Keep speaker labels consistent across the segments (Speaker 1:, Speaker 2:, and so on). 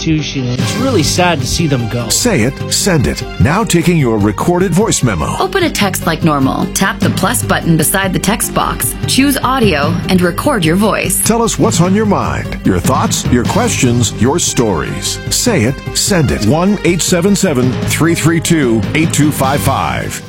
Speaker 1: institution, and it's really sad to see them go.
Speaker 2: Say it, send it. Now taking your recorded voice memo.
Speaker 3: Open a text like normal. Tap the plus button beside the text box. Choose audio and record your voice.
Speaker 2: Tell us what's on your mind, your thoughts, your questions, your stories. Say it, send it. 1-877-332-8255.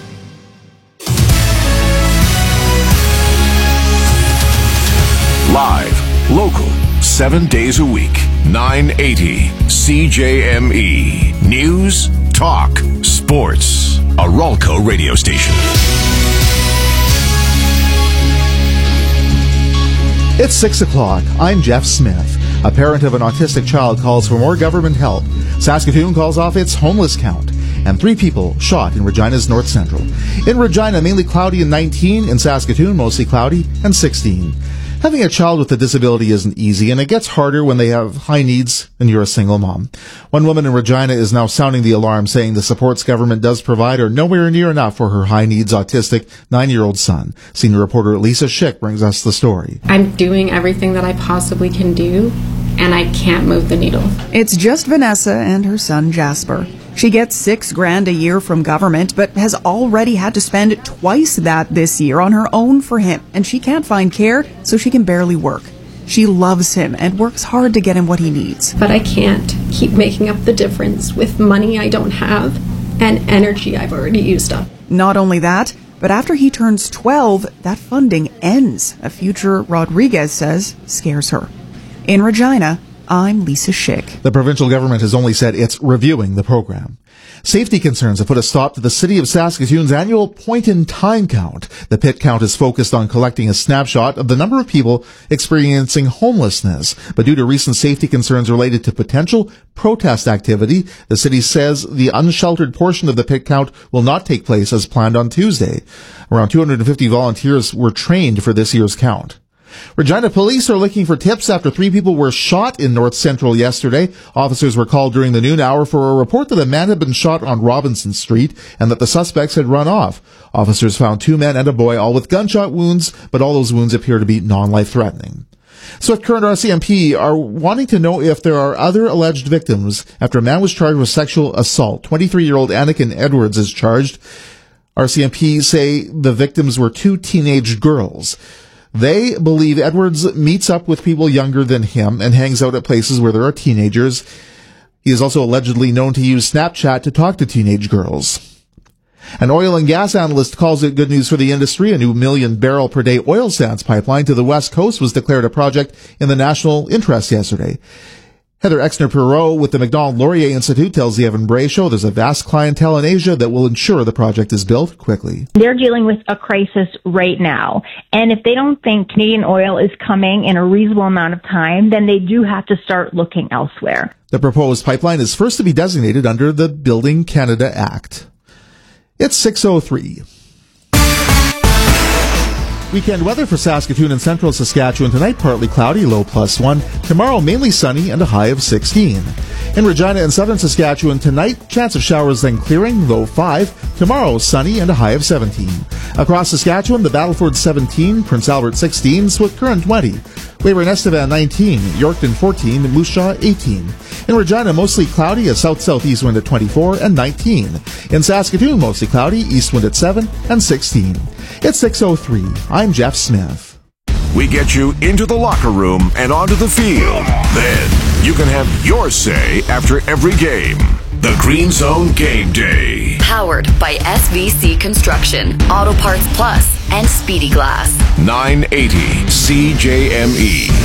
Speaker 2: Live, local, 7 days a week. 980 CJME. News, talk, sports. A Ralco radio station.
Speaker 4: It's 6 o'clock. I'm Jeff Smith. A parent of an autistic child calls for more government help. Saskatoon calls off its homeless count. And 3 people shot in Regina's North Central. In Regina, mainly cloudy and 19. In Saskatoon, mostly cloudy and 16. Having a child with a disability isn't easy, and it gets harder when they have high needs and you're a single mom. One woman in Regina is now sounding the alarm, saying the supports government does provide are nowhere near enough for her high-needs autistic 9-year-old son. Senior reporter Lisa Schick brings us the story.
Speaker 5: I'm doing everything that I possibly can do, and I can't move the needle.
Speaker 6: It's just Vanessa and her son Jasper. She gets $6,000 a year from government, but has already had to spend twice that this year on her own for him, and she can't find care, so she can barely work. She loves him and works hard to get him what he needs.
Speaker 5: But I can't keep making up the difference with money I don't have and energy I've already used up.
Speaker 6: Not only that, but after he turns 12, that funding ends. A future Rodriguez says scares her. In Regina, I'm Lisa Schick.
Speaker 4: The provincial government has only said it's reviewing the program. Safety concerns have put a stop to the City of Saskatoon's annual point-in-time count. The pit count is focused on collecting a snapshot of the number of people experiencing homelessness. But due to recent safety concerns related to potential protest activity, the city says the unsheltered portion of the pit count will not take place as planned on Tuesday. Around 250 volunteers were trained for this year's count. Regina police are looking for tips after 3 people were shot in North Central yesterday. Officers were called during the noon hour for a report that a man had been shot on Robinson Street and that the suspects had run off. Officers found 2 men and a boy, all with gunshot wounds, but all those wounds appear to be non-life-threatening. So at current RCMP are wanting to know if there are other alleged victims after a man was charged with sexual assault. 23-year-old Anakin Edwards is charged. RCMP say the victims were 2 teenage girls. They believe Edwards meets up with people younger than him and hangs out at places where there are teenagers. He is also allegedly known to use Snapchat to talk to teenage girls. An oil and gas analyst calls it good news for the industry. A new 1 million barrel per day oil sands pipeline to the West Coast was declared a project in the national interest yesterday. Heather Exner-Perot with the Macdonald-Laurier Institute tells the Evan Bray Show there's a vast clientele in Asia that will ensure the project is built quickly.
Speaker 7: They're dealing with a crisis right now. And if they don't think Canadian oil is coming in a reasonable amount of time, then they do have to start looking elsewhere.
Speaker 4: The proposed pipeline is first to be designated under the Building Canada Act. It's 6:03. Weekend weather for Saskatoon and central Saskatchewan tonight, partly cloudy, low +1. Tomorrow, mainly sunny and a high of 16. In Regina and southern Saskatchewan tonight, chance of showers then clearing, low 5. Tomorrow, sunny and a high of 17. Across Saskatchewan, the Battleford 17, Prince Albert 16, Swift Current 20. Weyburn Estevan 19, Yorkton 14, Moose Jaw 18. In Regina, mostly cloudy, a south-southeast wind at 24 and 19. In Saskatoon, mostly cloudy, east wind at 7 and 16. It's 6:03. I'm Jeff Smith.
Speaker 2: We get you into the locker room and onto the field. Then you can have your say after every game. The Green Zone Game Day.
Speaker 3: Powered by SVC Construction, Auto Parts Plus, and Speedy Glass.
Speaker 2: 980 CJME.